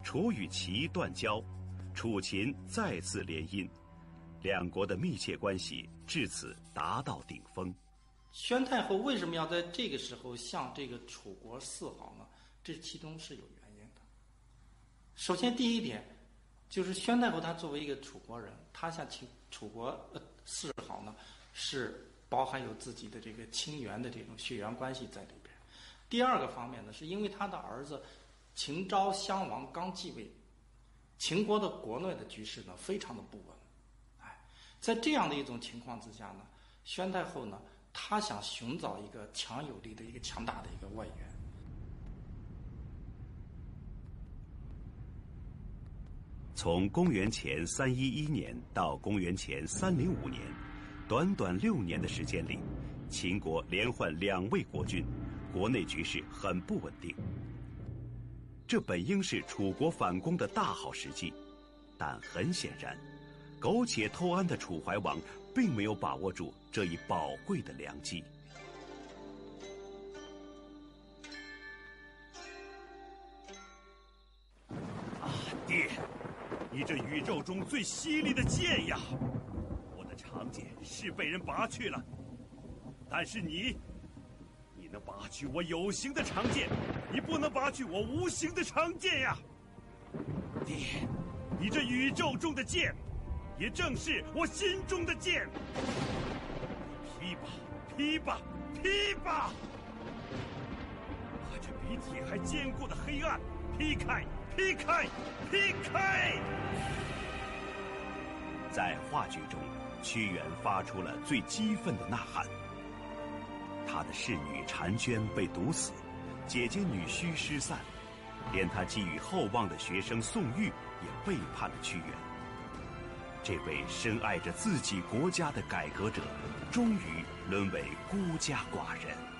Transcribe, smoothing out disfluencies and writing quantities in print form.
楚与齐断交，楚秦再次联姻，两国的密切关系至此达到顶峰。 宣太后为什么要在这个时候向这个楚国示好呢？这其中是有原因的。首先第一点，就是宣太后她作为一个楚国人，她向楚国示好呢，是包含有自己的这个亲缘的这种血缘关系在里边。第二个方面呢，是因为他的儿子秦昭襄王刚继位，秦国的国内的局势呢非常的不稳，在这样的一种情况之下呢，宣太后呢，她想寻找一个强有力的一个强大的一个外援。 从公元前311年到公元前305年，短短6年的时间里，秦国连换2位国君，国内局势很不稳定。这本应是楚国反攻的大好时机，但很显然，苟且偷安的楚怀王并没有把握住这一宝贵的良机。 爹，你这宇宙中最犀利的剑呀！我的长剑是被人拔去了，但是你能拔去我有形的长剑，你不能拔去我无形的长剑呀！爹，你这宇宙中的剑，也正是我心中的剑。劈吧，劈吧，劈吧！把这比铁还坚固的黑暗劈开！劈开！劈开！ 在话剧中，屈原发出了最激愤的呐喊。他的侍女婵娟被毒死，姐姐女婿失散，连他寄予厚望的学生宋玉也背叛了屈原。这位深爱着自己国家的改革者，终于沦为孤家寡人。